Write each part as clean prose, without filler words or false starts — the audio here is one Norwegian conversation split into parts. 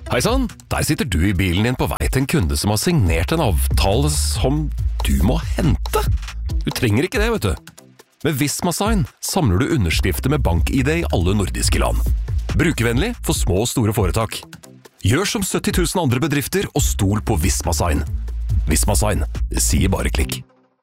Hei sann, der sitter du I bilen din på vei til en kunde som har signert en avtale som du må hente. Du trenger ikke det, vet du. Med Visma-sign samler du underskrifter med bank-ID I alle nordiske land. Brukervennlig for små og store foretak. Gjør som 70 000 andre bedrifter og stol på Visma-sign. Visma-sign, det sier bare klikk.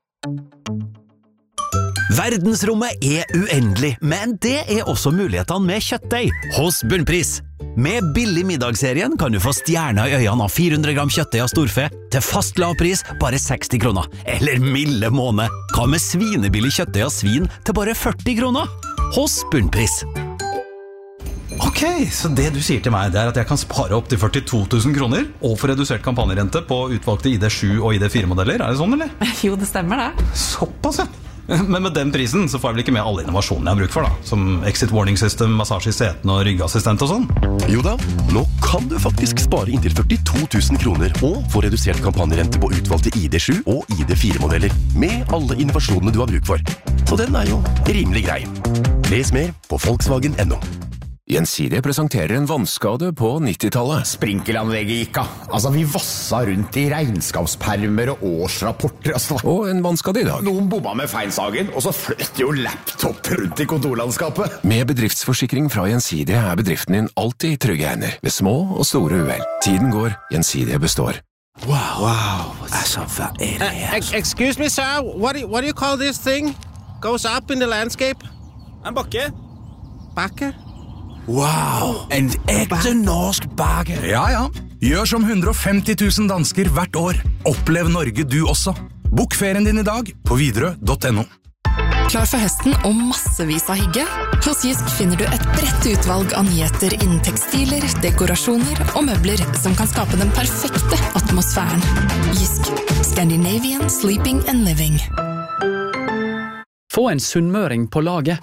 Verdensrommet uendelig, men det også mulighetene med kjøttdeig hos Bunnpris. Med billig middagsserien kan du få stjerner I øynene av 400 gram kjøttdeig av storfe til fast lav pris, bare 60 kroner. Eller milde måned, hva med svinebillig kjøttdeig av svin til bare 40 kroner? Hos Bunnpris. Ok, så det du sier til meg det at jeg kan spare opp til 42 000 kroner og få redusert kampanjerente på utvalgte ID7 og ID4-modeller, det sånn eller? Jo, det stemmer det. Såpass, ja. Men med den prisen så får jeg vel ikke med alle innovasjonene jeg har bruk for da, som exit warning system, massasje I seten og ryggassistent og sånn? Jo da, nå kan du faktisk spare inntil 42 000 kroner og få redusert kampanjerente på utvalgte ID7 og ID4-modeller med alle innovasjonene du har bruk for. Så den jo rimelig grei. Les mer på Volkswagen.no. Gjensidige presenterer en vannskade på 90-tallet. Sprinkelanlegget gikk av. Altså, vi vassa rundt I regnskapspermer og årsrapporter. Altså. Og en vannskade I dag. Noen bomma med feinsagen, og så fløt jo laptop rundt I kontorlandskapet. Med bedriftsforsikring fra Gjensidige bedriften din alltid I trygge hender. Ved små og store uhell. Tiden går, Gjensidige består. Wow. Altså, hva det? Excuse me, sir. What do you call this thing? Goes up in the landscape? En bakke. Bakke? Wow, en ekte norsk bakke. Ja. Gjør som 150 000 dansker hvert år. Opplev Norge du også. Bok ferien din I dag på Widerøe.no. Klar for høsten og massevis av hygge? Hos Jysk finner du et bredt utvalg av nyheter innen tekstiler, dekorasjoner og møbler som kan skape den perfekte atmosfæren. Jysk. Scandinavian Sleeping and Living. Få en sunnmøring på laget.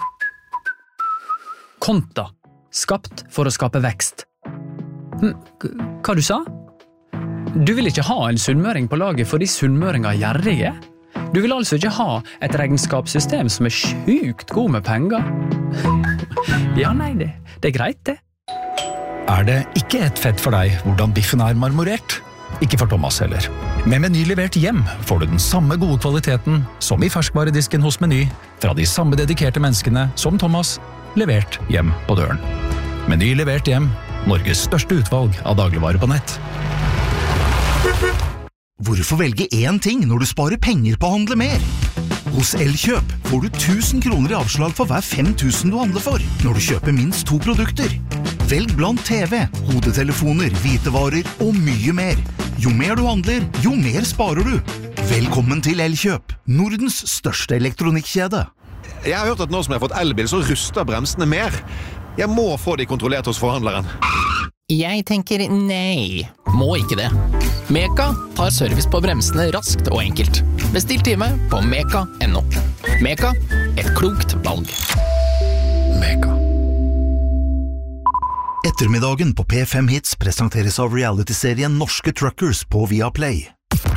Konta. Skapt for å skape vekst. Hva du sa? Du vil ikke ha en sunnmøring på laget fordi sunnmøringer gjerrige? Du vil altså ikke ha et regnskapssystem som sjukt god med penger? Ja, nei, det greit det. Det ikke et fett for deg hvordan biffen marmorert? Ikke for Thomas heller. Med Meny levert hjem får du den samme gode kvaliteten som I ferskvaredisken hos Meny, fra de samme dedikerte menneskene som Thomas, levert hjem på døren. Meny levert hjem, Norges største utvalg av dagligvarer på nett. Hvorfor velge én ting når du sparer penger på å handle mer? Hos Elkjøp får du 1000 kroner I avslag for hver 5000 du handler for, når du kjøper minst 2 produkter. Velg blant TV, hodetelefoner, hvitevarer og mye mer. Jo mer du handler, jo mer sparer du. Velkommen til Elkjøp, Nordens største elektronikkjede. Jeg har hørt at nå som jeg har fått elbil, så ruster bremsene mer. Jeg må få de kontrollert hos forhandleren. Jeg tenker nei. Må ikke det. Meka tar service på bremsene raskt og enkelt. Bestill time på meka.no. Meka, et klokt valg. Meka. Ettermiddagen på P5 Hits presenteres av reality-serien Norske Truckers på Viaplay.